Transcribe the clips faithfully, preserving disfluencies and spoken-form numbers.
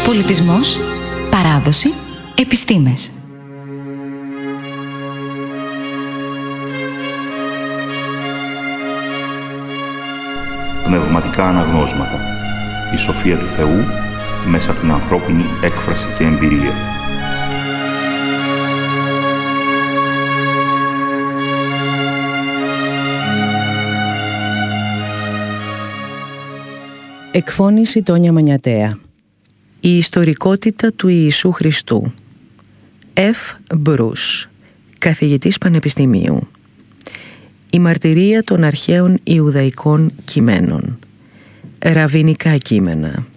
Πολιτισμός, παράδοση, επιστήμες. Πνευματικά αναγνώσματα. Η σοφία του Θεού μέσα από την ανθρώπινη έκφραση και εμπειρία. Εκφώνηση Τόνια Μανιατέα. Η ιστορικότητα του Ιησού Χριστού. Εφ. Μπρους, καθηγητής Πανεπιστημίου. Η μαρτυρία των αρχαίων Ιουδαϊκών κειμένων. Ραβινικά κείμενα.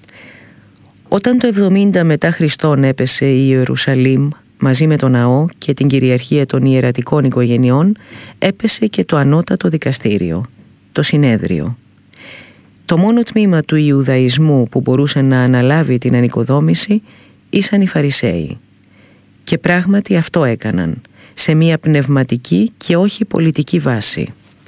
Όταν το εβδομήντα μετά Χριστόν έπεσε η Ιερουσαλήμ μαζί με τον ναό και την κυριαρχία των ιερατικών οικογενειών, έπεσε και το ανώτατο δικαστήριο, το συνέδριο. Το μόνο τμήμα του Ιουδαϊσμού που μπορούσε να αναλάβει την ανοικοδόμηση ήσαν οι Φαρισαίοι. Και πράγματι αυτό έκαναν, σε μια πνευματική και όχι πολιτική βάση.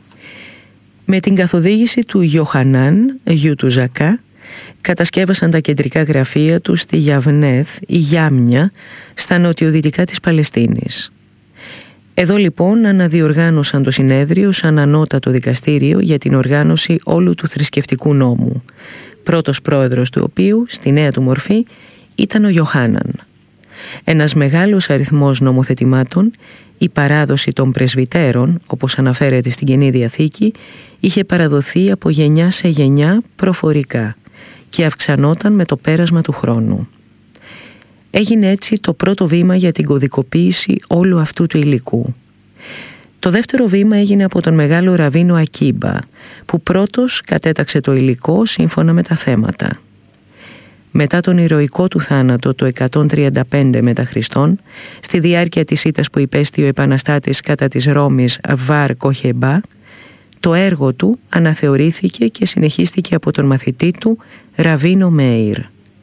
Με την καθοδήγηση του Ιωχανάν, γιου του Ζακά, κατασκεύασαν τα κεντρικά γραφεία τους στη Γιαβνέθ ή Γιάμνια, στα νοτιοδυτικά της Παλαιστίνης. Εδώ λοιπόν αναδιοργάνωσαν το συνέδριο σαν ανώτατο δικαστήριο για την οργάνωση όλου του θρησκευτικού νόμου, πρώτος πρόεδρος του οποίου, στη νέα του μορφή, ήταν ο Ιωχάναν. Ένας μεγάλος αριθμός νομοθετημάτων, η παράδοση των πρεσβυτέρων, όπως αναφέρεται στην Καινή Διαθήκη, είχε παραδοθεί από γενιά σε γενιά προφορικά και αυξανόταν με το πέρασμα του χρόνου. Έγινε έτσι το πρώτο βήμα για την κωδικοποίηση όλου αυτού του υλικού. Το δεύτερο βήμα έγινε από τον μεγάλο Ραβίνο Ακίμπα, που πρώτος κατέταξε το υλικό σύμφωνα με τα θέματα. Μετά τον ηρωικό του θάνατο το εκατόν τριάντα πέντε μετά Χριστόν, στη διάρκεια της ήττας που υπέστη ο επαναστάτης κατά της Ρώμης Βαρ Κοχεμπά, το έργο του αναθεωρήθηκε και συνεχίστηκε από τον μαθητή του Ραβίνο Μέιρ.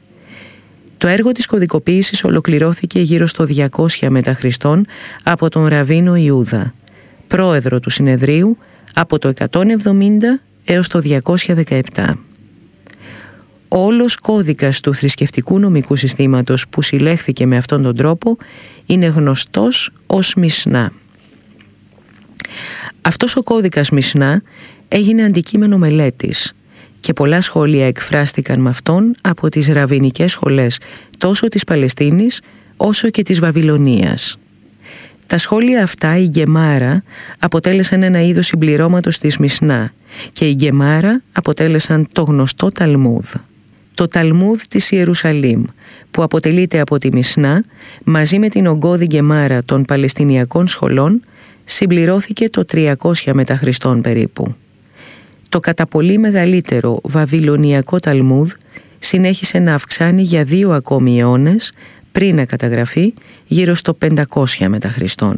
Το έργο της κωδικοποίησης ολοκληρώθηκε γύρω στο διακόσια μετά Χριστόν από τον Ραβίνο Ιούδα, πρόεδρο του συνεδρίου από το εκατόν εβδομήντα έως το διακόσια δεκαεπτά. Ο όλος κώδικας του θρησκευτικού νομικού συστήματος που συλλέχθηκε με αυτόν τον τρόπο είναι γνωστός ως Μισνά. Αυτός ο κώδικας Μισνά έγινε αντικείμενο μελέτης και πολλά σχόλια εκφράστηκαν με αυτόν από τις ραβινικές σχολές τόσο της Παλαιστίνης όσο και της Βαβυλωνίας. Τα σχόλια αυτά, η Γκεμάρα, αποτέλεσαν ένα είδος συμπληρώματος της Μισνά και η Γκεμάρα αποτέλεσαν το γνωστό Ταλμούδ. Το Ταλμούδ της Ιερουσαλήμ, που αποτελείται από τη Μισνά, μαζί με την ογκώδη Γκεμάρα των Παλαιστινιακών σχολών, συμπληρώθηκε το τριακόσια μετά Χριστόν περίπου. Το κατά πολύ μεγαλύτερο Βαβυλωνιακό Ταλμούδ συνέχισε να αυξάνει για δύο ακόμη αιώνες πριν να καταγραφεί γύρω στο πεντακόσια μετά Χριστόν.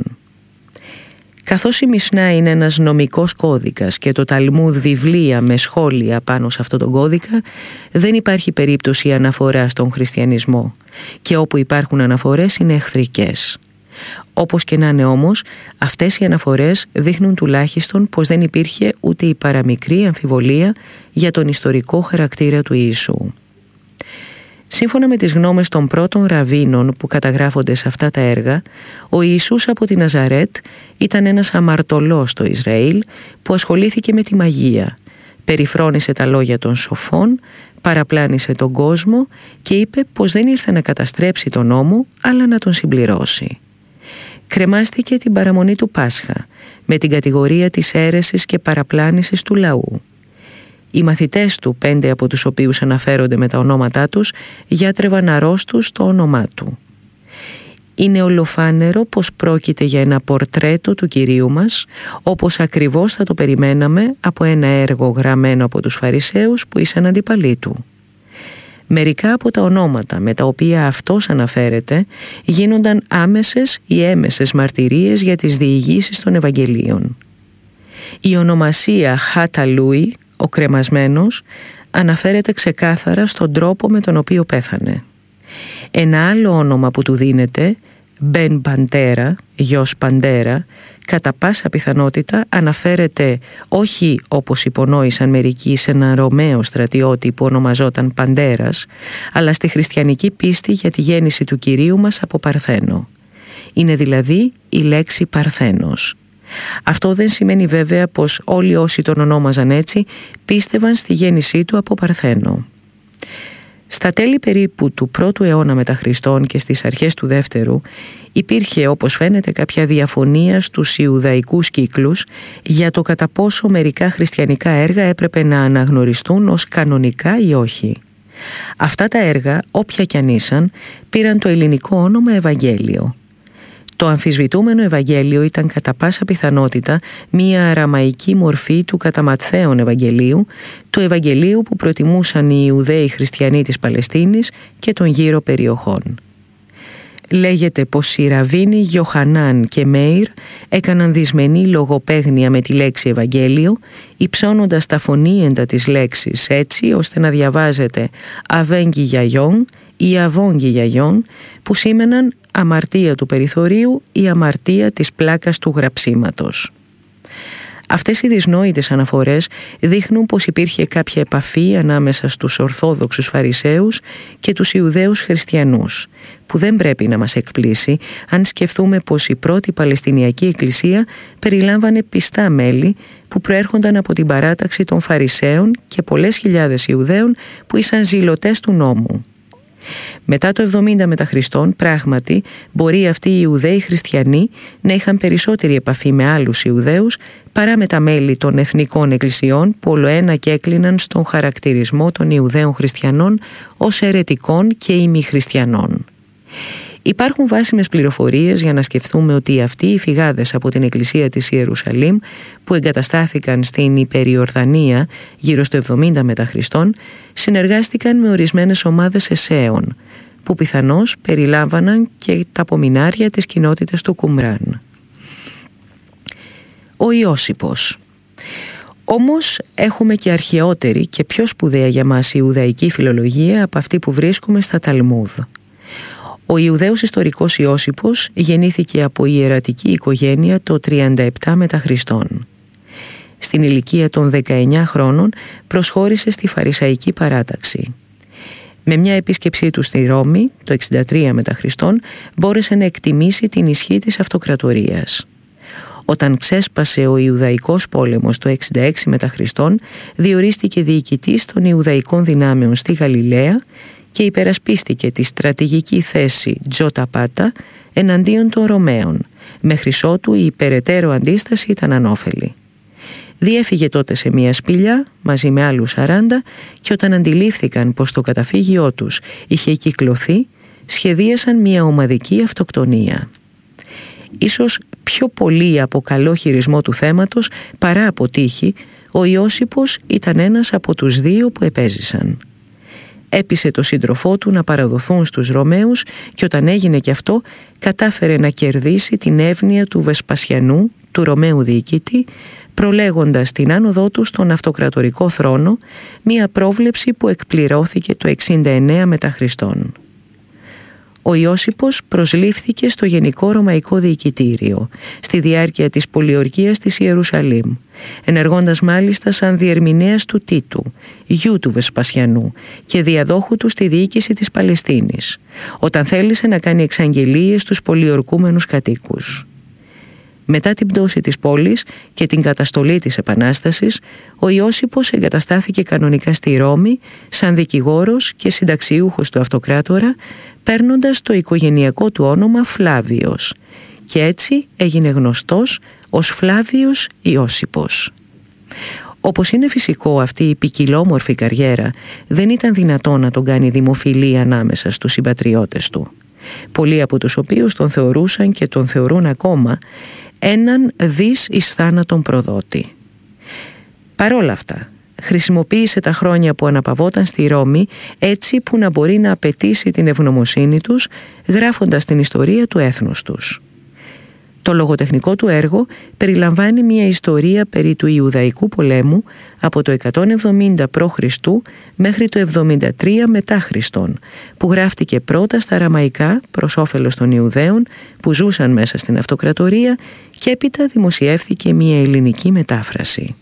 Καθώς η Μισνά είναι ένας νομικός κώδικας και το Ταλμούδ βιβλία με σχόλια πάνω σε αυτόν τον κώδικα, δεν υπάρχει περίπτωση αναφοράς στον χριστιανισμό και όπου υπάρχουν αναφορές είναι εχθρικές. Όπως και να είναι όμως, αυτές οι αναφορές δείχνουν τουλάχιστον πως δεν υπήρχε ούτε η παραμικρή αμφιβολία για τον ιστορικό χαρακτήρα του Ιησού. Σύμφωνα με τις γνώμες των πρώτων ραβίνων που καταγράφονται σε αυτά τα έργα, ο Ιησούς από τη Ναζαρέτ ήταν ένας αμαρτωλός στο Ισραήλ που ασχολήθηκε με τη μαγεία, περιφρόνησε τα λόγια των σοφών, παραπλάνησε τον κόσμο και είπε πως δεν ήρθε να καταστρέψει τον νόμο αλλά να τον συμπληρώσει. Κρεμάστηκε την παραμονή του Πάσχα με την κατηγορία της αίρεσης και παραπλάνησης του λαού. Οι μαθητές του, πέντε από τους οποίους αναφέρονται με τα ονόματά τους, γιατρεύαν αρρώστους στο όνομά του. Είναι ολοφάνερο πως πρόκειται για ένα πορτρέτο του Κυρίου μας, όπως ακριβώς θα το περιμέναμε από ένα έργο γραμμένο από τους Φαρισαίους που ήσαν αντιπαλοί του. Μερικά από τα ονόματα με τα οποία αυτός αναφέρεται γίνονταν άμεσες ή έμεσες μαρτυρίες για τις διηγήσεις των Ευαγγελίων. Η ονομασία Χαταλούι, ο κρεμασμένος, αναφέρεται ξεκάθαρα στον τρόπο με τον οποίο πέθανε. Ένα άλλο όνομα που του δίνεται, Μπεν Παντέρα, γιος Παντέρα, κατά πάσα πιθανότητα αναφέρεται όχι όπως υπονόησαν μερικοί σε έναν Ρωμαίο στρατιώτη που ονομαζόταν Παντέρας, αλλά στη χριστιανική πίστη για τη γέννηση του Κυρίου μας από Παρθένο. Είναι δηλαδή η λέξη Παρθένος. Αυτό δεν σημαίνει βέβαια πως όλοι όσοι τον ονόμαζαν έτσι πίστευαν στη γέννησή του από Παρθένο. Στα τέλη περίπου του πρώτου αιώνα μετά Χριστόν και στις αρχές του δεύτερου υπήρχε, όπως φαίνεται, κάποια διαφωνία στους Ιουδαϊκούς κύκλους για το κατά πόσο μερικά χριστιανικά έργα έπρεπε να αναγνωριστούν ως κανονικά ή όχι. Αυτά τα έργα, όποια κι αν ήσαν, πήραν το ελληνικό όνομα Ευαγγέλιο. Το αμφισβητούμενο Ευαγγέλιο ήταν κατά πάσα πιθανότητα μία αραμαϊκή μορφή του κατά Ματθαίον Ευαγγελίου, του Ευαγγελίου που προτιμούσαν οι Ιουδαίοι χριστιανοί της Παλαιστίνης και των γύρω περιοχών. Λέγεται πως οι Ραβίνοι Γιοχανάν και Μέιρ έκαναν δυσμενή λογοπαίγνια με τη λέξη Ευαγγέλιο, υψώνοντας τα φωνήεντα της λέξης έτσι ώστε να διαβάζεται «αβέγγι γιαγιόν» ή «αβόγγι γιαγιόν», που σήμαιναν αμαρτία του περιθωρίου ή αμαρτία της πλάκας του γραψίματος. Αυτές οι δυσνόητες αναφορές δείχνουν πως υπήρχε κάποια επαφή ανάμεσα στους Ορθόδοξους Φαρισαίους και τους Ιουδαίους Χριστιανούς, που δεν πρέπει να μας εκπλήσει αν σκεφτούμε πως η πρώτη Παλαιστινιακή Εκκλησία περιλάμβανε πιστά μέλη που προέρχονταν από την παράταξη των Φαρισαίων και πολλές χιλιάδες Ιουδαίων που ήσαν ζηλωτές του νόμου. Μετά το εβδομήντα μετά Χριστόν, πράγματι, μπορεί αυτοί οι Ιουδαίοι χριστιανοί να είχαν περισσότερη επαφή με άλλους Ιουδαίους παρά με τα μέλη των εθνικών εκκλησιών που ολοένα και έκλειναν στον χαρακτηρισμό των Ιουδαίων χριστιανών ως αιρετικών και ημιχριστιανών. Υπάρχουν βάσιμες πληροφορίες για να σκεφτούμε ότι αυτοί οι φυγάδες από την Εκκλησία της Ιερουσαλήμ που εγκαταστάθηκαν στην Υπεριορδανία γύρω στο εβδομήντα μετά Χριστόν συνεργάστηκαν με ορισμένες ομάδες εσέων που πιθανώς περιλάμβαναν και τα απομεινάρια της κοινότητας του Κουμράν. Ο Ιώσιπος. Όμως έχουμε και αρχαιότερη και πιο σπουδαία για μας Ιουδαϊκή φιλολογία από αυτή που βρίσκουμε στα Ταλμούδ. Ο Ιουδαίος ιστορικός Ιώσιπος γεννήθηκε από ιερατική οικογένεια το τριάντα επτά μετά Χριστόν. Στην ηλικία των δεκαεννιά χρόνων προσχώρησε στη Φαρισαϊκή παράταξη. Με μια επίσκεψή του στη Ρώμη το εξήντα τρία μετά Χριστόν μπόρεσε να εκτιμήσει την ισχύ της αυτοκρατορίας. Όταν ξέσπασε ο Ιουδαϊκός πόλεμος το εξήντα έξι μετά Χριστόν, διορίστηκε διοικητής των Ιουδαϊκών δυνάμεων στη Γαλιλαία και υπερασπίστηκε τη στρατηγική θέση Τζοταπάτα εναντίον των Ρωμαίων, μέχρι ότου η περαιτέρω αντίσταση ήταν ανώφελη. Διέφυγε τότε σε μια σπηλιά μαζί με άλλους σαράντα και όταν αντιλήφθηκαν πως το καταφύγιό τους είχε κυκλωθεί, σχεδίασαν μια ομαδική αυτοκτονία. Ίσως πιο πολύ από καλό χειρισμό του θέματος παρά από τύχη, ο Ιώσιπος ήταν ένας από τους δύο που επέζησαν. Έπεισε το σύντροφό του να παραδοθούν στους Ρωμαίους και όταν έγινε και αυτό κατάφερε να κερδίσει την εύνοια του Βεσπασιανού, του Ρωμαίου διοικητή, προλέγοντας την άνοδό του στον αυτοκρατορικό θρόνο, μία πρόβλεψη που εκπληρώθηκε το εξήντα εννέα μετά Χριστόν. Ο Ιώσιπος προσλήφθηκε στο Γενικό Ρωμαϊκό Διοικητήριο στη διάρκεια της πολιορκίας της Ιερουσαλήμ, ενεργώντας μάλιστα σαν διερμηνέας του Τίτου, γιου του Βεσπασιανού και διαδόχου του στη διοίκηση της Παλαιστίνης, όταν θέλησε να κάνει εξαγγελίες στους πολιορκούμενους κατοίκους. Μετά την πτώση της πόλης και την καταστολή της Επανάστασης, ο Ιώσιπος εγκαταστάθηκε κανονικά στη Ρώμη σαν δικηγόρος και συνταξιούχος του αυτοκράτορα, παίρνοντας το οικογενειακό του όνομα Φλάβιος και έτσι έγινε γνωστός ως Φλάβιος Ιώσιπος. Όπως είναι φυσικό αυτή η ποικιλόμορφη καριέρα, δεν ήταν δυνατό να τον κάνει δημοφιλή ανάμεσα στους συμπατριώτες του, πολλοί από τους οποίους τον θεωρούσαν και τον θεωρούν ακόμα έναν δις εις θάνατον προδότη. Παρόλα αυτά, χρησιμοποίησε τα χρόνια που αναπαυόταν στη Ρώμη έτσι που να μπορεί να απαιτήσει την ευγνωμοσύνη τους, γράφοντας την ιστορία του έθνους τους. Το λογοτεχνικό του έργο περιλαμβάνει μια ιστορία περί του Ιουδαϊκού πολέμου από το εκατόν εβδομήντα π.Χ. μέχρι το εβδομήντα τρία μετά Χριστόν, που γράφτηκε πρώτα στα αραμαϊκά προς όφελος των Ιουδαίων που ζούσαν μέσα στην αυτοκρατορία και έπειτα δημοσιεύθηκε μια ελληνική μετάφραση.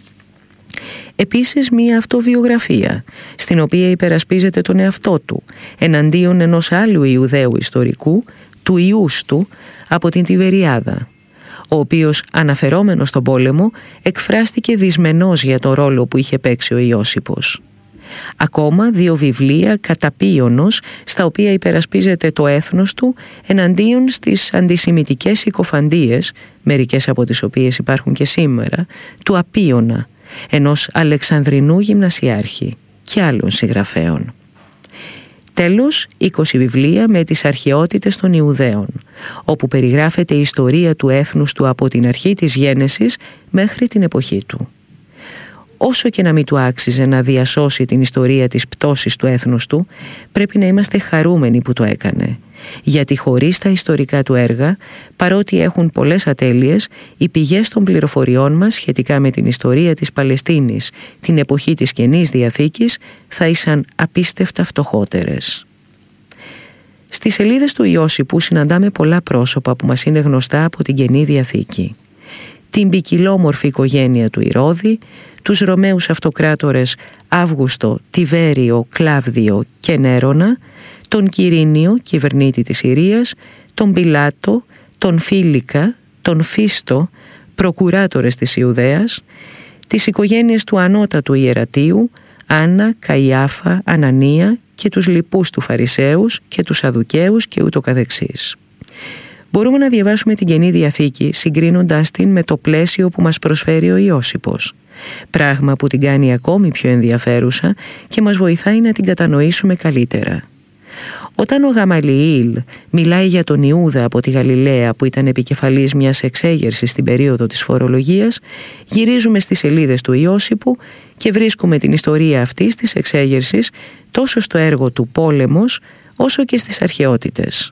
Επίσης μια αυτοβιογραφία, στην οποία υπερασπίζεται τον εαυτό του εναντίον ενός άλλου Ιουδαίου ιστορικού, του Ιούστου, από την Τιβεριάδα, ο οποίος αναφερόμενος στον πόλεμο εκφράστηκε δυσμενός για το ρόλο που είχε παίξει ο Ιώσιππος. Ακόμα δύο βιβλία καταπίωνος, στα οποία υπερασπίζεται το έθνος του εναντίον στις αντισημιτικές συκοφαντίες, μερικές από τις οποίες υπάρχουν και σήμερα, του Απίωνα, ενός Αλεξανδρινού γυμνασιάρχη και άλλων συγγραφέων. Τέλος, είκοσι βιβλία με τις αρχαιότητες των Ιουδαίων, όπου περιγράφεται η ιστορία του έθνους του από την αρχή της γένεσης μέχρι την εποχή του. Όσο και να μην του άξιζε να διασώσει την ιστορία της πτώσης του έθνους του, πρέπει να είμαστε χαρούμενοι που το έκανε, γιατί χωρίς τα ιστορικά του έργα, παρότι έχουν πολλές ατέλειες, οι πηγές των πληροφοριών μας σχετικά με την ιστορία της Παλαιστίνης την εποχή της Καινής Διαθήκης θα ήσαν απίστευτα φτωχότερες. Στις σελίδες του Ιώσιππου συναντάμε πολλά πρόσωπα που μας είναι γνωστά από την Καινή Διαθήκη. Την ποικιλόμορφη οικογένεια του Ηρώδη, τους Ρωμαίους αυτοκράτορες Αύγουστο, Τιβέριο, Κλάβδιο και Νέρονα, τον Quirínιο, κυβερνήτη της Συρίας, τον Πιλάτο, τον Φίλικα, τον Φίστο, προκουράτορες της Ιουδαίας, τις οικογένειες του ανώτατου ιερατείου, Άννα, Καϊάφα, Ανανία και τους λοιπούς του Φαρισαίους και τους Σαδουκαίους και ούτω καθεξής. Μπορούμε να διαβάσουμε την Καινή Διαθήκη συγκρίνοντάς την με το πλαίσιο που μας προσφέρει ο Ιώσιππος, πράγμα που την κάνει ακόμη πιο ενδιαφέρουσα και μας βοηθάει να την κατανοήσουμε καλύτερα. Όταν ο Γαμαλιήλ μιλάει για τον Ιούδα από τη Γαλιλαία που ήταν επικεφαλής μιας εξέγερσης στην περίοδο της φορολογίας, γυρίζουμε στις σελίδες του Ιώσιππου και βρίσκουμε την ιστορία αυτής της εξέγερσης τόσο στο έργο του «Πόλεμος» όσο και στις αρχαιότητες.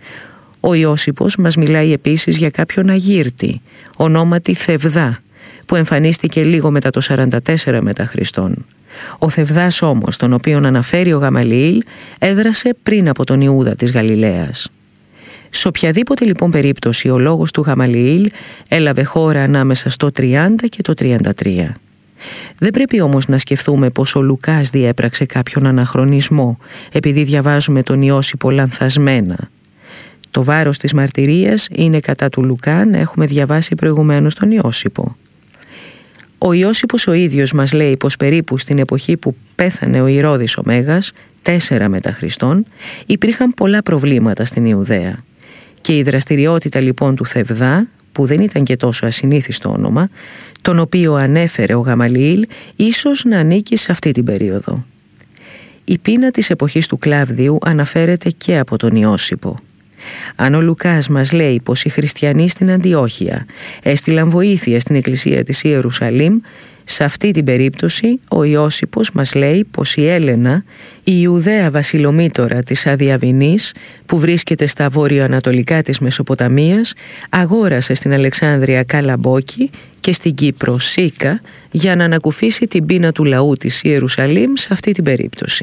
Ο Ιώσιππος μας μιλάει επίσης για κάποιον Αγύρτη, ονόματι Θευδά, που εμφανίστηκε λίγο μετά το σαράντα τέσσερα μετά Χριστόν. Ο Θευδάς όμως, τον οποίον αναφέρει ο Γαμαλιήλ, έδρασε πριν από τον Ιούδα της Γαλιλαίας. Σε οποιαδήποτε λοιπόν περίπτωση ο λόγος του Γαμαλιήλ έλαβε χώρα ανάμεσα στο τριάντα και το τριάντα τρία. Δεν πρέπει όμως να σκεφτούμε πως ο Λουκάς διέπραξε κάποιον αναχρονισμό επειδή διαβάζουμε τον Ιώσιππο λανθασμένα. Το βάρος της μαρτυρίας είναι κατά του Λουκά να έχουμε διαβάσει προηγουμένως τον Ιώσιππο. Ο Ιώσιππος ο ίδιος μας λέει πως περίπου στην εποχή που πέθανε ο Ηρώδης ο Μέγας, τέσσερα μετά Χριστόν, υπήρχαν πολλά προβλήματα στην Ιουδαία. Και η δραστηριότητα λοιπόν του Θευδά, που δεν ήταν και τόσο ασυνήθιστο όνομα, τον οποίο ανέφερε ο Γαμαλιήλ, ίσως να ανήκει σε αυτή την περίοδο. Η πείνα της εποχής του Κλάβδιου αναφέρεται και από τον Ιώσιππο. Αν ο Λουκάς μας λέει πως οι χριστιανοί στην Αντιόχεια έστειλαν βοήθεια στην εκκλησία της Ιερουσαλήμ, σε αυτή την περίπτωση ο Ιώσιππος μας λέει πως η Έλενα, η Ιουδαία βασιλομήτωρα της Αδιαβηνής που βρίσκεται στα βόρειο-ανατολικά της Μεσοποταμίας, αγόρασε στην Αλεξάνδρεια Καλαμπόκη και στην Κύπρο Σίκα για να ανακουφίσει την πείνα του λαού της Ιερουσαλήμ σε αυτή την περίπτωση.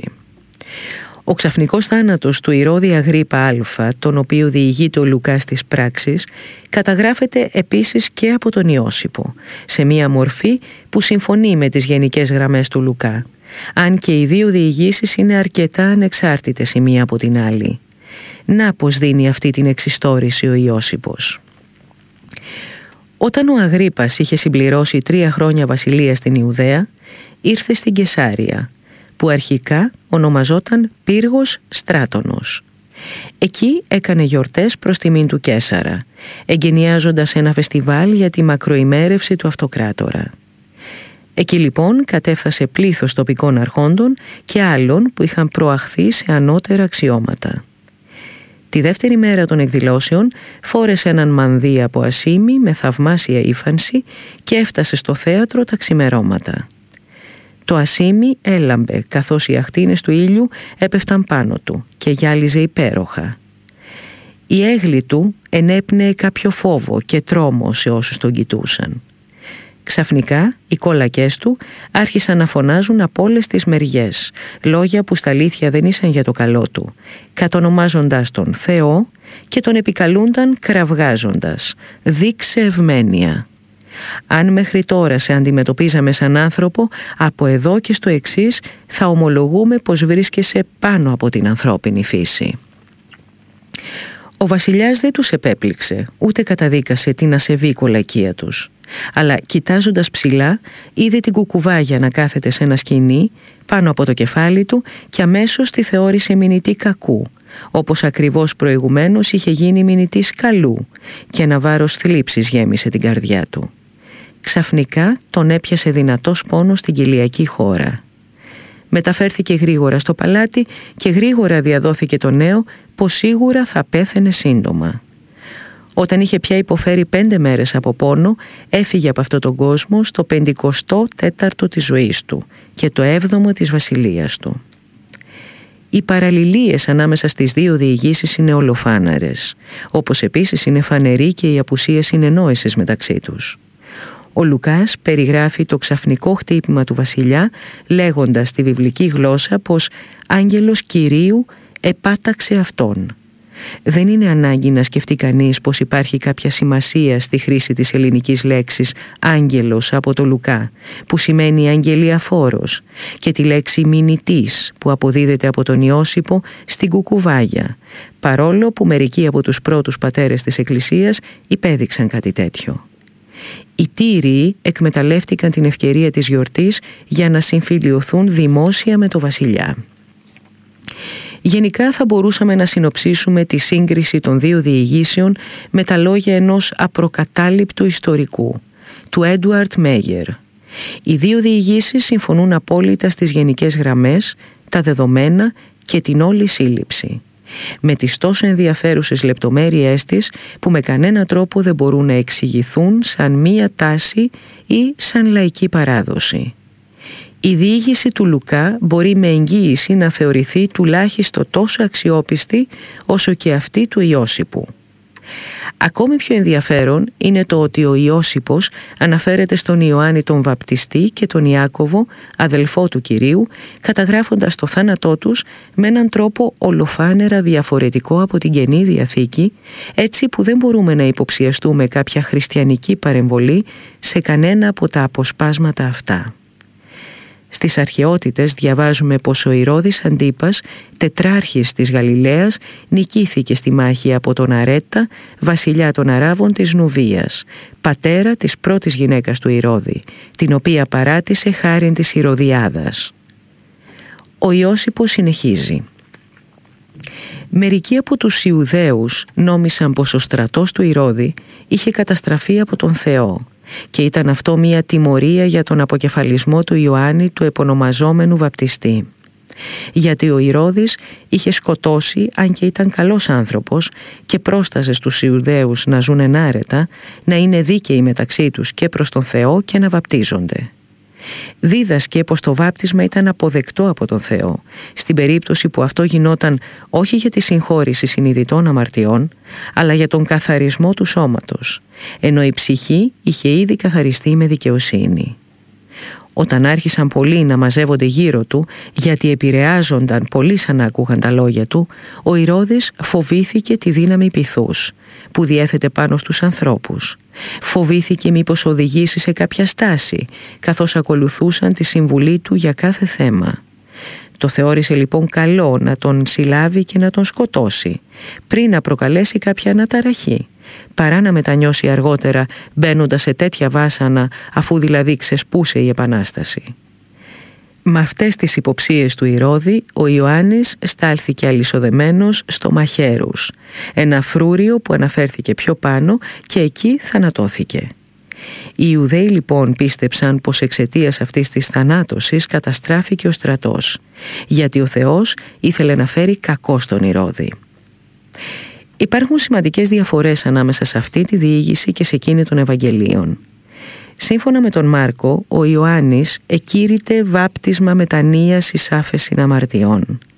Ο ξαφνικός θάνατος του Ηρώδη Αγρίπα Α, τον οποίο διηγείται ο Λουκάς στις πράξεις, καταγράφεται επίσης και από τον Ιώσιππο, σε μία μορφή που συμφωνεί με τις γενικές γραμμές του Λουκά, αν και οι δύο διηγήσεις είναι αρκετά ανεξάρτητες η μία από την άλλη. Να πως δίνει αυτή την εξιστόρηση ο Ιώσιππος. Όταν ο Αγρίπας είχε συμπληρώσει τρία χρόνια βασιλεία στην Ιουδαία, ήρθε στην Καισάρια, που αρχικά ονομαζόταν Πύργος Στράτονος. Εκεί έκανε γιορτές προς τιμήν του Καίσαρα, εγκαινιάζοντας ένα φεστιβάλ για τη μακροημέρευση του αυτοκράτορα. Εκεί λοιπόν κατέφθασε πλήθος τοπικών αρχόντων και άλλων που είχαν προαχθεί σε ανώτερα αξιώματα. Τη δεύτερη μέρα των εκδηλώσεων φόρεσε έναν μανδύ από ασήμι με θαυμάσια ύφανση και έφτασε στο θέατρο τα ξημερώματα. Το ασήμι έλαμπε καθώς οι ακτίνες του ήλιου έπεφταν πάνω του και γυάλιζε υπέροχα. Η έγλη του ενέπνεε κάποιο φόβο και τρόμο σε όσους τον κοιτούσαν. Ξαφνικά οι κόλακές του άρχισαν να φωνάζουν από όλες τις μεριές, λόγια που στα αλήθεια δεν ήσαν για το καλό του, κατονομάζοντας τον Θεό και τον επικαλούνταν κραυγάζοντας «Δείξε ευμένεια». Αν μέχρι τώρα σε αντιμετωπίζαμε σαν άνθρωπο, από εδώ και στο εξής θα ομολογούμε πως βρίσκεσαι πάνω από την ανθρώπινη φύση. Ο βασιλιάς δεν τους επέπληξε, ούτε καταδίκασε την ασεβή κολακία τους. Αλλά κοιτάζοντας ψηλά, είδε την κουκουβάγια να κάθεται σε ένα σκοινί πάνω από το κεφάλι του και αμέσως τη θεώρησε μηνυτή κακού, όπως ακριβώς προηγουμένως είχε γίνει μηνυτής καλού, και ένα βάρος θλίψης γέμισε την καρδιά του. Ξαφνικά τον έπιασε δυνατός πόνος στην κοιλιακή χώρα. Μεταφέρθηκε γρήγορα στο παλάτι και γρήγορα διαδόθηκε το νέο πως σίγουρα θα πέθαινε σύντομα. Όταν είχε πια υποφέρει πέντε μέρες από πόνο, έφυγε από αυτόν τον κόσμο στο πεντηκοστό τέταρτο της ζωής του και το έβδομο της βασιλείας του. Οι παραλληλίες ανάμεσα στις δύο διηγήσεις είναι ολοφάναρες, όπως επίσης είναι φανερή και η απουσία συνεννόησης μεταξύ τους. Ο Λουκάς περιγράφει το ξαφνικό χτύπημα του βασιλιά λέγοντας στη βιβλική γλώσσα πως «άγγελος Κυρίου επάταξε αυτόν». Δεν είναι ανάγκη να σκεφτεί κανείς πως υπάρχει κάποια σημασία στη χρήση της ελληνικής λέξης «άγγελος» από το Λουκά, που σημαίνει αγγελιαφόρος, και τη λέξη «μηνυτής» που αποδίδεται από τον Ιώσυπο στην κουκουβάγια, παρόλο που μερικοί από τους πρώτους πατέρες της Εκκλησίας υπέδειξαν κάτι τέτοιο. Οι Τύριοι εκμεταλλεύτηκαν την ευκαιρία της γιορτής για να συμφιλιωθούν δημόσια με το βασιλιά. Γενικά θα μπορούσαμε να συνοψίσουμε τη σύγκριση των δύο διηγήσεων με τα λόγια ενός απροκατάληπτου ιστορικού, του Έντουαρτ Μέγερ. Οι δύο διηγήσεις συμφωνούν απόλυτα στις γενικές γραμμές, τα δεδομένα και την όλη σύλληψη, με τις τόσο ενδιαφέρουσες λεπτομέρειές της που με κανένα τρόπο δεν μπορούν να εξηγηθούν σαν μία τάση ή σαν λαϊκή παράδοση. Η διήγηση του Λουκά μπορεί με εγγύηση να θεωρηθεί τουλάχιστον τόσο αξιόπιστη όσο και αυτή του Ιώσυπου. Ακόμη πιο ενδιαφέρον είναι το ότι ο Ιώσυπος αναφέρεται στον Ιωάννη τον Βαπτιστή και τον Ιάκωβο, αδελφό του Κυρίου, καταγράφοντας το θάνατό τους με έναν τρόπο ολοφάνερα διαφορετικό από την Καινή Διαθήκη, έτσι που δεν μπορούμε να υποψιαστούμε κάποια χριστιανική παρεμβολή σε κανένα από τα αποσπάσματα αυτά. Στις αρχαιότητες διαβάζουμε πως ο Ηρώδης Αντίπας, τετράρχης της Γαλιλαίας, νικήθηκε στη μάχη από τον Αρέτα, βασιλιά των Αράβων της Νουβίας, πατέρα της πρώτης γυναίκας του Ηρώδη, την οποία παράτησε χάριν της Ηρωδιάδας. Ο Ιώσυπος συνεχίζει. Μερικοί από τους Ιουδαίους νόμισαν πως ο στρατός του Ηρώδη είχε καταστραφεί από τον Θεό και ήταν αυτό μια τιμωρία για τον αποκεφαλισμό του Ιωάννη του επωνομαζόμενου βαπτιστή. Γιατί ο Ηρώδης είχε σκοτώσει, αν και ήταν καλός άνθρωπος, και πρόσταζε στους Ιουδαίους να ζουν ενάρετα, να είναι δίκαιοι μεταξύ τους και προς τον Θεό και να βαπτίζονται. Δίδασκε πως το βάπτισμα ήταν αποδεκτό από τον Θεό, στην περίπτωση που αυτό γινόταν όχι για τη συγχώρηση συνειδητών αμαρτιών, αλλά για τον καθαρισμό του σώματος, ενώ η ψυχή είχε ήδη καθαριστεί με δικαιοσύνη. Όταν άρχισαν πολλοί να μαζεύονται γύρω του, γιατί επηρεάζονταν πολλοί σαν να ακούγαν τα λόγια του, ο Ηρώδης φοβήθηκε τη δύναμη πειθούς που διέθετε πάνω στους ανθρώπους. Φοβήθηκε μήπως οδηγήσει σε κάποια στάση, καθώς ακολουθούσαν τη συμβουλή του για κάθε θέμα. Το θεώρησε λοιπόν καλό να τον συλλάβει και να τον σκοτώσει, πριν να προκαλέσει κάποια αναταραχή, παρά να μετανιώσει αργότερα μπαίνοντας σε τέτοια βάσανα, αφού δηλαδή ξεσπούσε η Επανάσταση. Με αυτές τις υποψίες του Ηρώδη, ο Ιωάννης στάλθηκε αλυσοδεμένος στο Μαχαίρους, ένα φρούριο που αναφέρθηκε πιο πάνω, και εκεί θανατώθηκε. Οι Ιουδαίοι λοιπόν πίστεψαν πως εξαιτίας αυτής της θανάτωσης καταστράφηκε ο στρατός, γιατί ο Θεός ήθελε να φέρει κακό στον Ηρώδη. Υπάρχουν σημαντικές διαφορές ανάμεσα σε αυτή τη διήγηση και σε εκείνη των Ευαγγελίων. Σύμφωνα με τον Μάρκο, ο Ιωάννης εκήρυτε βάπτισμα μετανοίας εις άφεσιν αμαρτιών,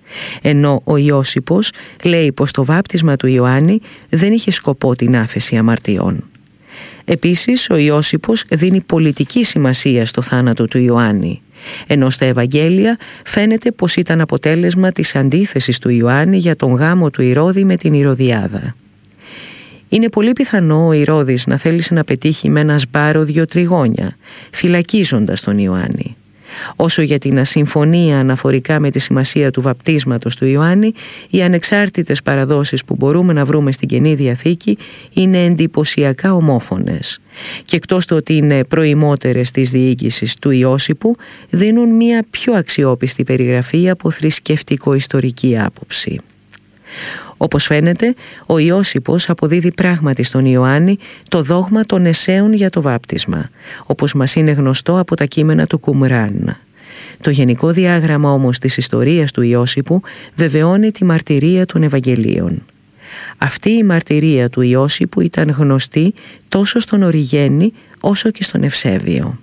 Ενώ ο Ιώσιππος λέει πως το βάπτισμα του Ιωάννη δεν είχε σκοπό την άφεση αμαρτιών. Επίσης, ο Ιώσιππος δίνει πολιτική σημασία στο θάνατο του Ιωάννη, ενώ στα Ευαγγέλια φαίνεται πως ήταν αποτέλεσμα της αντίθεσης του Ιωάννη για τον γάμο του Ηρώδη με την Ηρωδιάδα. Είναι πολύ πιθανό ο Ηρώδης να θέλησε να πετύχει με ένα σπάρο δύο τριγώνια, φυλακίζοντας τον Ιωάννη. Όσο για την ασυμφωνία αναφορικά με τη σημασία του βαπτίσματος του Ιωάννη, οι ανεξάρτητες παραδόσεις που μπορούμε να βρούμε στην Καινή Διαθήκη είναι εντυπωσιακά ομόφωνες και εκτός του ότι είναι προημότερες της διοίκησης του Ιώσιππου, δίνουν μια πιο αξιόπιστη περιγραφή από θρησκευτικο-ιστορική άποψη. Όπως φαίνεται, ο Ιώσιππος αποδίδει πράγματι στον Ιωάννη το δόγμα των εσέων για το βάπτισμα, όπως μας είναι γνωστό από τα κείμενα του Κουμράν. Το γενικό διάγραμμα όμως της ιστορίας του Ιώσιππου βεβαιώνει τη μαρτυρία των Ευαγγελίων. Αυτή η μαρτυρία του Ιώσιππου ήταν γνωστή τόσο στον Οριγένη όσο και στον Ευσέβιο.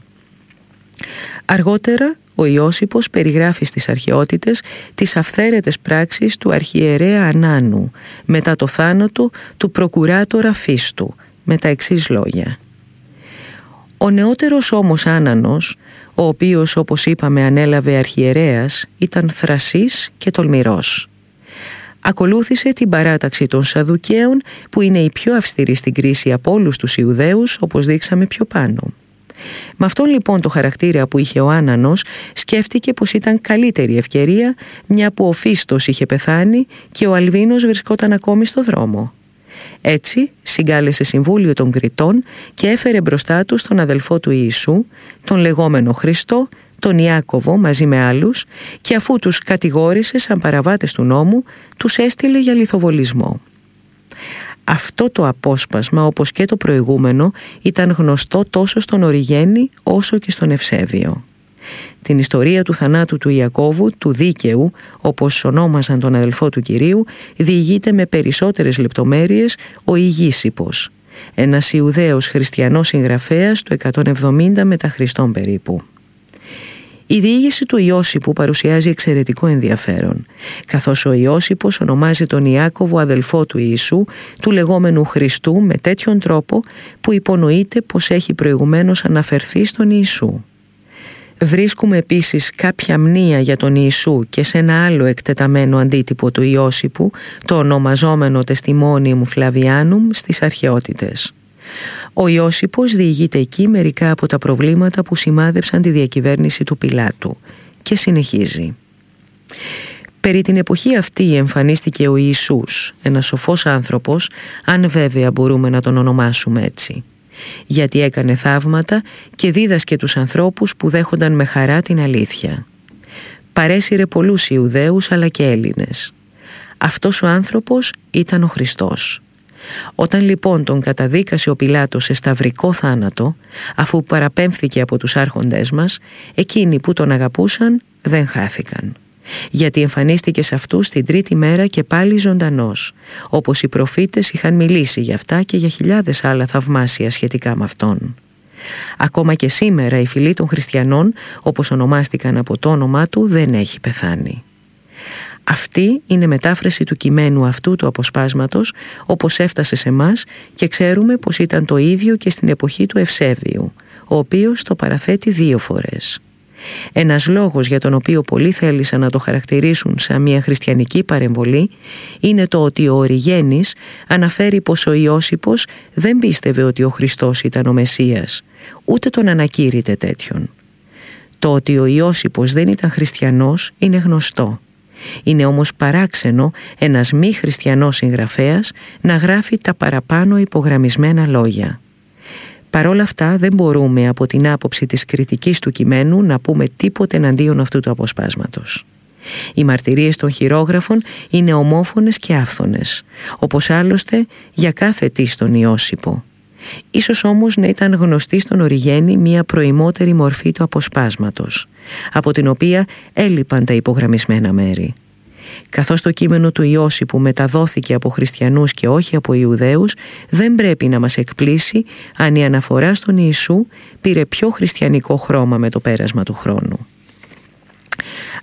Αργότερα, ο Ιώσιππος περιγράφει στις αρχαιότητες τις αυθαίρετες πράξεις του αρχιερέα Ανάνου μετά το θάνατο του προκουράτορα Φίστου με τα εξής λόγια. Ο νεότερος όμως Άνανος, ο οποίος όπως είπαμε ανέλαβε αρχιερέας, ήταν θρασής και τολμηρός. Ακολούθησε την παράταξη των Σαδουκαίων που είναι η πιο αυστηρή στην κρίση από όλους τους Ιουδαίους, όπως δείξαμε πιο πάνω. Με αυτόν λοιπόν το χαρακτήρα που είχε ο Άνανος, σκέφτηκε πως ήταν καλύτερη ευκαιρία μια που ο Φίστος είχε πεθάνει και ο Αλβίνος βρισκόταν ακόμη στο δρόμο. Έτσι συγκάλεσε συμβούλιο των Κριτών και έφερε μπροστά του τον αδελφό του Ιησού, τον λεγόμενο Χριστό, τον Ιάκωβο μαζί με άλλους, και αφού τους κατηγόρησε σαν παραβάτες του νόμου, τους έστειλε για λιθοβολισμό. Αυτό το απόσπασμα, όπως και το προηγούμενο, ήταν γνωστό τόσο στον Οριγένη όσο και στον Ευσέβιο. Την ιστορία του θανάτου του Ιακώβου, του δίκαιου, όπως ονόμαζαν τον αδελφό του Κυρίου, διηγείται με περισσότερες λεπτομέρειες ο Ηγήσιππος, ένας Ιουδαίος χριστιανός συγγραφέας του εκατόν εβδομήντα μετά Χριστόν περίπου. Η διήγηση του Ιώσιππου παρουσιάζει εξαιρετικό ενδιαφέρον, καθώς ο Ιώσιππος ονομάζει τον Ιάκωβο αδελφό του Ιησού, του λεγόμενου Χριστού, με τέτοιον τρόπο που υπονοείται πως έχει προηγουμένως αναφερθεί στον Ιησού. Βρίσκουμε επίσης κάποια μνήα για τον Ιησού και σε ένα άλλο εκτεταμένο αντίτυπο του Ιώσιππου, το ονομαζόμενο Testimonium Flavianum, στις αρχαιότητες. Ο Ιώσιππος διηγείται εκεί μερικά από τα προβλήματα που σημάδεψαν τη διακυβέρνηση του Πιλάτου και συνεχίζει. Περί την εποχή αυτή εμφανίστηκε ο Ιησούς, ένας σοφός άνθρωπος, αν βέβαια μπορούμε να τον ονομάσουμε έτσι, γιατί έκανε θαύματα και δίδασκε τους ανθρώπους που δέχονταν με χαρά την αλήθεια. Παρέσυρε πολλούς Ιουδαίους αλλά και Έλληνες. Αυτός ο άνθρωπος ήταν ο Χριστός. Όταν λοιπόν τον καταδίκασε ο Πιλάτος σε σταυρικό θάνατο, αφού παραπέμφθηκε από τους άρχοντές μας, εκείνοι που τον αγαπούσαν δεν χάθηκαν, γιατί εμφανίστηκε σε αυτούς την τρίτη μέρα και πάλι ζωντανός, όπως οι προφήτες είχαν μιλήσει για αυτά και για χιλιάδες άλλα θαυμάσια σχετικά με αυτόν. Ακόμα και σήμερα η φυλή των χριστιανών, όπως ονομάστηκαν από το όνομά του, δεν έχει πεθάνει. Αυτή είναι μετάφραση του κειμένου αυτού του αποσπάσματος, όπως έφτασε σε μας, και ξέρουμε πως ήταν το ίδιο και στην εποχή του Ευσέβιου, ο οποίος το παραθέτει δύο φορές. Ένας λόγος για τον οποίο πολλοί θέλησαν να το χαρακτηρίσουν σαν μια χριστιανική παρεμβολή είναι το ότι ο Οριγένης αναφέρει πως ο Ιώσιππος δεν πίστευε ότι ο Χριστός ήταν ο Μεσσίας, ούτε τον ανακήρυτε τέτοιον. Το ότι ο Ιώσιππος δεν ήταν χριστιανός είναι γνωστό. Είναι όμως παράξενο ένας μη χριστιανός συγγραφέας να γράφει τα παραπάνω υπογραμμισμένα λόγια. Παρόλα αυτά δεν μπορούμε από την άποψη της κριτικής του κειμένου να πούμε τίποτε εναντίον αυτού του αποσπάσματος. Οι μαρτυρίες των χειρόγραφων είναι ομόφωνες και άφθονες, όπως άλλωστε για κάθε τι στον Ιώσιππο. Ίσως όμως να ήταν γνωστή στον Οριγένη μια προημότερη μορφή του αποσπάσματος, από την οποία έλειπαν τα υπογραμμισμένα μέρη. Καθώς το κείμενο του Ιώσιππου μεταδόθηκε από χριστιανούς και όχι από Ιουδαίους, δεν πρέπει να μας εκπλήσει αν η αναφορά στον Ιησού πήρε πιο χριστιανικό χρώμα με το πέρασμα του χρόνου.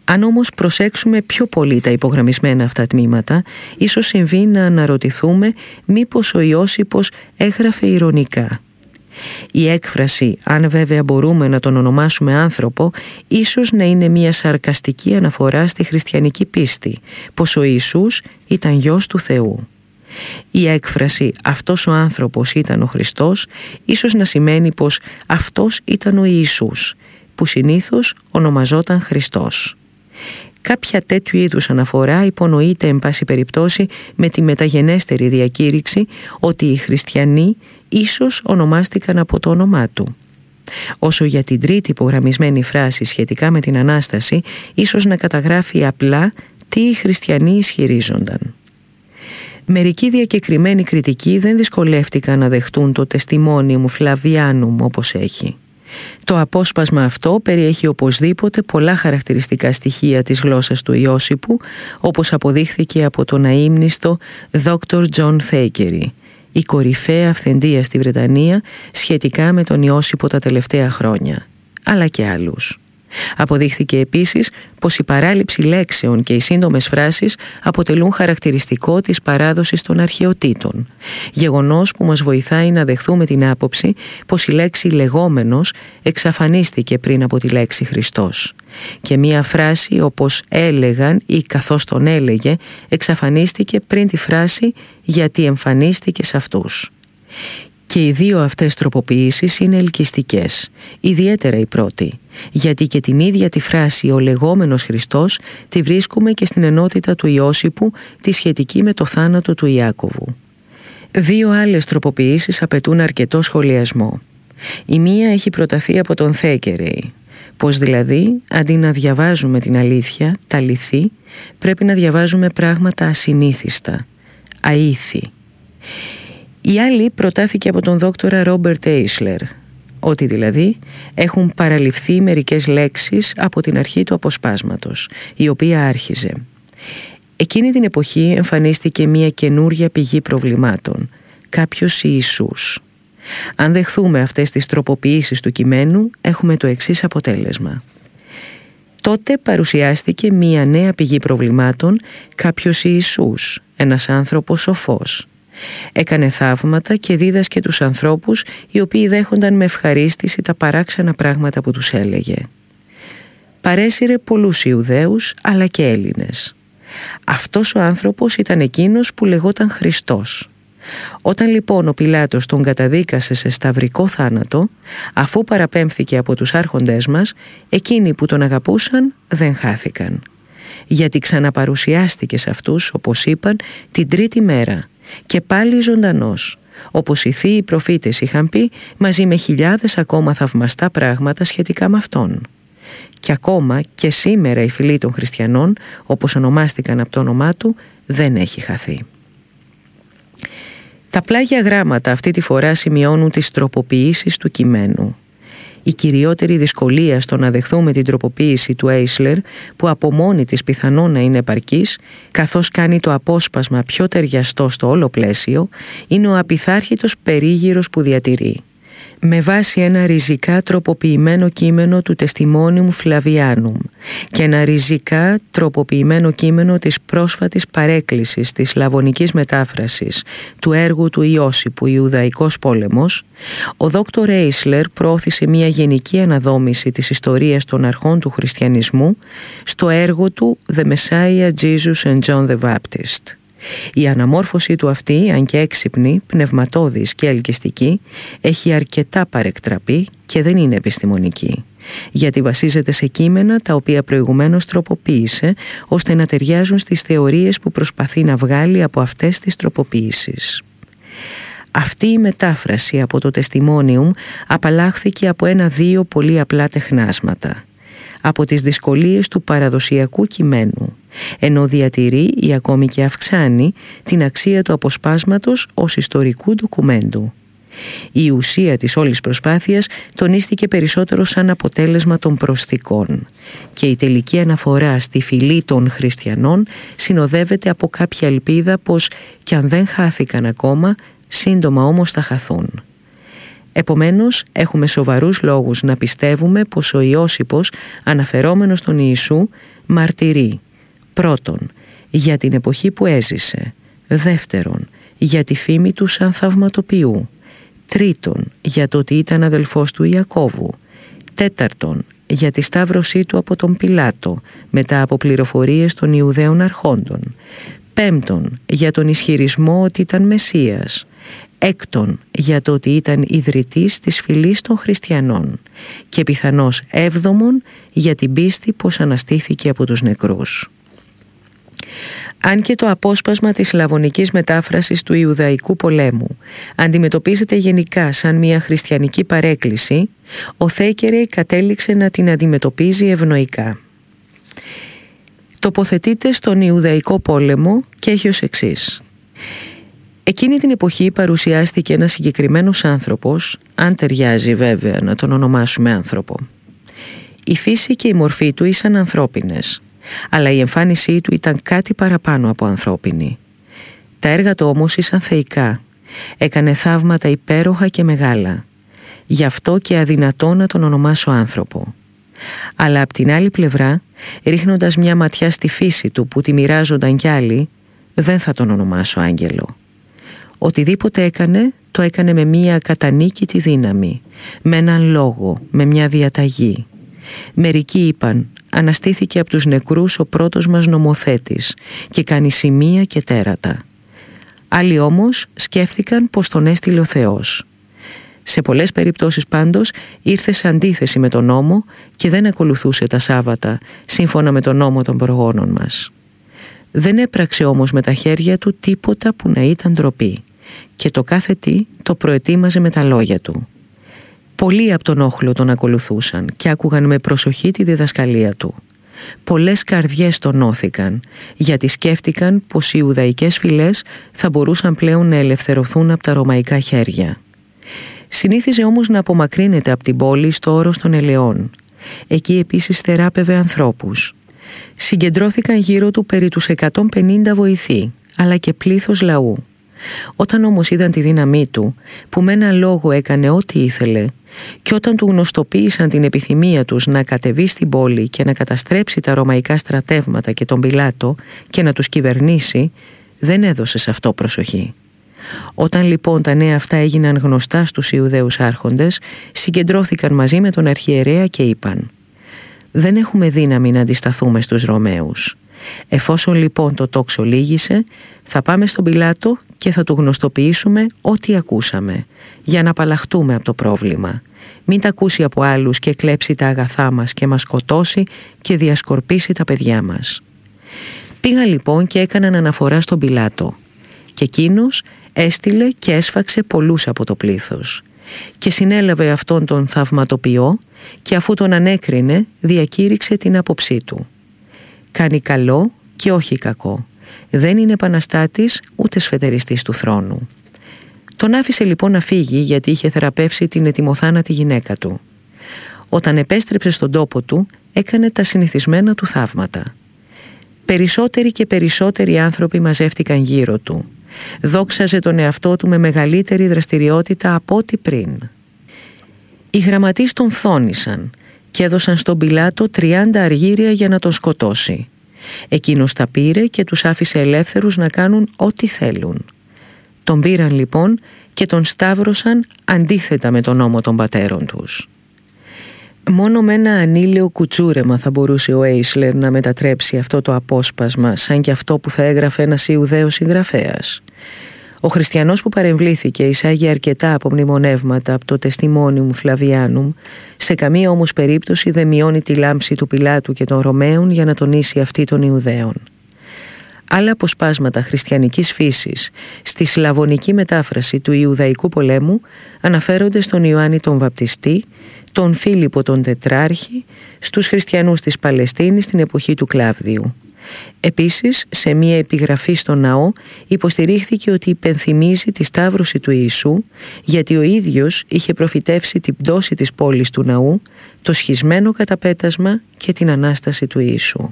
Αν όμως προσέξουμε πιο πολύ τα υπογραμμισμένα αυτά τμήματα, ίσως συμβεί να αναρωτηθούμε μήπως ο Ιώσυπος έγραφε ειρωνικά. Η έκφραση, αν βέβαια μπορούμε να τον ονομάσουμε άνθρωπο, ίσως να είναι μια σαρκαστική αναφορά στη χριστιανική πίστη, πως ο Ιησούς ήταν γιος του Θεού. Η έκφραση «αυτός ο άνθρωπος ήταν ο Χριστός» ίσως να σημαίνει πως αυτός ήταν ο Ιησούς, που συνήθως ονομαζόταν Χριστός. Κάποια τέτοιου είδους αναφορά υπονοείται εν πάση περιπτώσει με τη μεταγενέστερη διακήρυξη ότι οι χριστιανοί ίσως ονομάστηκαν από το όνομά του. Όσο για την τρίτη υπογραμμισμένη φράση σχετικά με την Ανάσταση, ίσως να καταγράφει απλά τι οι χριστιανοί ισχυρίζονταν. Μερικοί διακεκριμένοι κριτικοί δεν δυσκολεύτηκαν να δεχτούν το τεστιμόνιουμ Φλαβιάνουμ όπως έχει. Το απόσπασμα αυτό περιέχει οπωσδήποτε πολλά χαρακτηριστικά στοιχεία της γλώσσας του Ιώσυπου, όπως αποδείχθηκε από τον αείμνηστο δόκτωρ Τζον Θέικερι, η κορυφαία αυθεντία στη Βρετανία σχετικά με τον Ιώσυπο τα τελευταία χρόνια, αλλά και άλλους. Αποδείχθηκε επίσης πως η παράληψη λέξεων και οι σύντομες φράσεις αποτελούν χαρακτηριστικό της παράδοσης των αρχαιοτήτων, γεγονός που μας βοηθάει να δεχθούμε την άποψη πως η λέξη λεγόμενος εξαφανίστηκε πριν από τη λέξη Χριστός και μία φράση όπως έλεγαν ή καθώς τον έλεγε εξαφανίστηκε πριν τη φράση γιατί εμφανίστηκε σε αυτούς. Και οι δύο αυτές τροποποιήσεις είναι ελκυστικές, ιδιαίτερα η πρώτη, γιατί και την ίδια τη φράση «ο λεγόμενος Χριστός» τη βρίσκουμε και στην ενότητα του Ιώσυπου, τη σχετική με το θάνατο του Ιάκωβου. Δύο άλλες τροποποιήσεις απαιτούν αρκετό σχολιασμό. Η μία έχει προταθεί από τον Θέικερι, πως δηλαδή αντί να διαβάζουμε την αλήθεια, τα αληθή, πρέπει να διαβάζουμε πράγματα ασυνήθιστα, αήθη. Η άλλη προτάθηκε από τον δόκτορα Ρόμπερτ Έισλερ, ότι δηλαδή έχουν παραληφθεί μερικές λέξεις από την αρχή του αποσπάσματος, η οποία άρχιζε. Εκείνη την εποχή εμφανίστηκε μια καινούρια πηγή προβλημάτων, κάποιος Ιησούς. Αν δεχθούμε αυτές τις τροποποιήσεις του κειμένου, έχουμε το εξής αποτέλεσμα. Τότε παρουσιάστηκε μια νέα πηγή προβλημάτων, κάποιος Ιησούς, ένας άνθρωπος σοφός. Έκανε θαύματα και δίδασκε τους ανθρώπους οι οποίοι δέχονταν με ευχαρίστηση τα παράξενα πράγματα που τους έλεγε. Παρέσυρε πολλούς Ιουδαίους αλλά και Έλληνες. Αυτός ο άνθρωπος ήταν εκείνος που λεγόταν Χριστός. Όταν λοιπόν ο Πιλάτος τον καταδίκασε σε σταυρικό θάνατο, αφού παραπέμφθηκε από τους άρχοντές μας, εκείνοι που τον αγαπούσαν δεν χάθηκαν. Γιατί ξαναπαρουσιάστηκε σε αυτούς, όπως είπαν, την τρίτη μέρα και πάλι ζωντανός, όπως οι θείοι προφήτες είχαν πει, μαζί με χιλιάδες ακόμα θαυμαστά πράγματα σχετικά με αυτόν. Και ακόμα και σήμερα η φυλή των χριστιανών, όπως ονομάστηκαν από το όνομά του, δεν έχει χαθεί. Τα πλάγια γράμματα αυτή τη φορά σημειώνουν τις τροποποιήσεις του κειμένου. Η κυριότερη δυσκολία στο να δεχθούμε την τροποποίηση του Έισλερ, που από μόνη της πιθανόν να είναι επαρκής, καθώς κάνει το απόσπασμα πιο ταιριαστό στο όλο πλαίσιο, είναι ο απειθάρχητος περίγυρος που διατηρεί. Με βάση ένα ριζικά τροποποιημένο κείμενο του τεστιμόνιουμ Φλαβιάνουμ και ένα ριζικά τροποποιημένο κείμενο της πρόσφατης παρέκκλησης της λαβωνικής μετάφρασης του έργου του Ιώσυπου «Ιουδαϊκός πόλεμος», ο δόκτωρ Έισλερ προώθησε μια γενική αναδόμηση της ιστορίας των αρχών του χριστιανισμού στο έργο του «The Messiah Jesus and John the Baptist». Η αναμόρφωσή του αυτή, αν και έξυπνη, πνευματώδης και ελκυστική, έχει αρκετά παρεκτραπεί και δεν είναι επιστημονική, γιατί βασίζεται σε κείμενα τα οποία προηγουμένως τροποποίησε, ώστε να ταιριάζουν στις θεωρίες που προσπαθεί να βγάλει από αυτές τις τροποποίησεις. Αυτή η μετάφραση από το τεστιμόνιουμ απαλλάχθηκε από ένα-δύο πολύ απλά τεχνάσματα, από τις δυσκολίες του παραδοσιακού κειμένου, ενώ διατηρεί ή ακόμη και αυξάνει την αξία του αποσπάσματος ως ιστορικού ντοκουμέντου. Η ουσία της όλης προσπάθειας τονίστηκε περισσότερο σαν αποτέλεσμα των προσθήκων και η τελική αναφορά στη φυλή των χριστιανών συνοδεύεται από κάποια ελπίδα πως κι αν δεν χάθηκαν ακόμα, σύντομα όμως θα χαθούν. Επομένως, έχουμε σοβαρούς λόγους να πιστεύουμε πως ο Ιώσυπος, αναφερόμενος στον Ιησού, μαρτυρεί πρώτον για την εποχή που έζησε, δεύτερον για τη φήμη του σαν θαυματοποιού, τρίτον για το ότι ήταν αδελφός του Ιακώβου, τέταρτον για τη σταύρωσή του από τον Πιλάτο μετά από πληροφορίες των Ιουδαίων αρχόντων, πέμπτον για τον ισχυρισμό ότι ήταν Μεσσίας, έκτον για το ότι ήταν ιδρυτής της φυλής των χριστιανών και πιθανώς έβδομον για την πίστη πως αναστήθηκε από τους νεκρούς. Αν και το απόσπασμα της σλαβωνικής μετάφρασης του Ιουδαϊκού πολέμου αντιμετωπίζεται γενικά σαν μια χριστιανική παρέκκληση, ο Θέκερεϊ κατέληξε να την αντιμετωπίζει ευνοϊκά. Τοποθετείται στον Ιουδαϊκό πόλεμο και έχει ως εξής. Εκείνη την εποχή παρουσιάστηκε ένας συγκεκριμένος άνθρωπος, αν ταιριάζει βέβαια να τον ονομάσουμε άνθρωπο. Η φύση και η μορφή του ήσαν ανθρώπινες, αλλά η εμφάνισή του ήταν κάτι παραπάνω από ανθρώπινη. Τα έργα του όμως ήσαν θεϊκά. Έκανε θαύματα υπέροχα και μεγάλα. Γι' αυτό και αδυνατό να τον ονομάσω άνθρωπο. Αλλά απ' την άλλη πλευρά, ρίχνοντας μια ματιά στη φύση του που τη μοιράζονταν κι άλλοι, δεν θα τον ονομάσω άγγελο. Οτιδήποτε έκανε, το έκανε με μια κατανίκητη δύναμη, με έναν λόγο, με μια διαταγή. Μερικοί είπαν, αναστήθηκε από τους νεκρούς ο πρώτος μας νομοθέτης και κάνει σημεία και τέρατα. Άλλοι όμως σκέφτηκαν πως τον έστειλε ο Θεός. Σε πολλές περιπτώσεις πάντως ήρθε σε αντίθεση με τον νόμο και δεν ακολουθούσε τα Σάββατα σύμφωνα με τον νόμο των προγόνων μας. Δεν έπραξε όμως με τα χέρια του τίποτα που να ήταν ντροπή και το κάθε τι το προετοίμαζε με τα λόγια του. Πολλοί από τον όχλο τον ακολουθούσαν και άκουγαν με προσοχή τη διδασκαλία του. Πολλές καρδιές τονώθηκαν γιατί σκέφτηκαν πως οι Ιουδαϊκές φυλές θα μπορούσαν πλέον να ελευθερωθούν από τα ρωμαϊκά χέρια. Συνήθιζε όμως να απομακρύνεται από την πόλη στο όρος των Ελαιών. Εκεί επίσης θεράπευε ανθρώπους. Συγκεντρώθηκαν γύρω του περί τους εκατόν πενήντα βοηθοί, αλλά και πλήθος λαού. Όταν όμως είδαν τη δύναμή του, που με ένα λόγο έκανε ό,τι ήθελε, και όταν του γνωστοποίησαν την επιθυμία τους να κατεβεί στην πόλη και να καταστρέψει τα ρωμαϊκά στρατεύματα και τον Πιλάτο και να τους κυβερνήσει, δεν έδωσε σε αυτό προσοχή. Όταν λοιπόν τα νέα αυτά έγιναν γνωστά στους Ιουδαίους άρχοντες, συγκεντρώθηκαν μαζί με τον αρχιερέα και είπαν «Δεν έχουμε δύναμη να αντισταθούμε στους Ρωμαίους. Εφόσον λοιπόν το τόξο λύγησε, θα πάμε στον Πιλάτο και θα του γνωστοποιήσουμε ό,τι ακούσαμε, για να απαλλαχτούμε από το πρόβλημα. Μην τα ακούσει από άλλους και κλέψει τα αγαθά μας και μας σκοτώσει και διασκορπίσει τα παιδιά μας». Πήγαν λοιπόν και έκαναν αναφορά στον Πιλάτο και εκείνος έστειλε και έσφαξε πολλούς από το πλήθος και συνέλαβε αυτόν τον θαυματοποιό και αφού τον ανέκρινε διακήρυξε την άποψή του. Κάνει καλό και όχι κακό. Δεν είναι επαναστάτης ούτε σφετεριστής του θρόνου. Τον άφησε λοιπόν να φύγει γιατί είχε θεραπεύσει την ετοιμοθάνατη γυναίκα του. Όταν επέστρεψε στον τόπο του έκανε τα συνηθισμένα του θαύματα. Περισσότεροι και περισσότεροι άνθρωποι μαζεύτηκαν γύρω του. Δόξαζε τον εαυτό του με μεγαλύτερη δραστηριότητα από ό,τι πριν. Οι γραμματείς τον φθόνησαν και έδωσαν στον Πιλάτο τριάντα αργύρια για να τον σκοτώσει. Εκείνος τα πήρε και τους άφησε ελεύθερους να κάνουν ό,τι θέλουν. Τον πήραν λοιπόν και τον σταύρωσαν αντίθετα με τον νόμο των πατέρων τους. Μόνο με ένα ανήλαιο κουτσούρεμα θα μπορούσε ο Έισλερ να μετατρέψει αυτό το απόσπασμα σαν και αυτό που θα έγραφε ένας Ιουδαίος συγγραφέας. Ο χριστιανός που παρεμβλήθηκε εισάγει αρκετά απομνημονεύματα από το Testimonium Flavianum, σε καμία όμως περίπτωση δεν μειώνει τη λάμψη του Πιλάτου και των Ρωμαίων για να τονίσει αυτή των Ιουδαίων. Άλλα αποσπάσματα χριστιανικής φύσης στη σλαβωνική μετάφραση του Ιουδαϊκού πολέμου αναφέρονται στον Ιωάννη τον Βαπτιστή, τον Φίλιππο τον Τετράρχη, στους χριστιανούς της Παλαιστίνης στην εποχή του Κλάβδιου. Επίσης, σε μία επιγραφή στο ναό υποστηρίχθηκε ότι υπενθυμίζει τη σταύρωση του Ιησού, γιατί ο ίδιος είχε προφητεύσει την πτώση της πόλης του ναού, το σχισμένο καταπέτασμα και την Ανάσταση του Ιησού.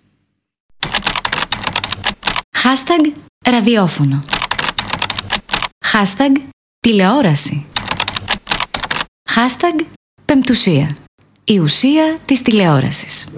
Hashtag ραδιόφωνο. Hashtag τηλεόραση. Hashtag πεμπτουσία. Η ουσία της τηλεόρασης.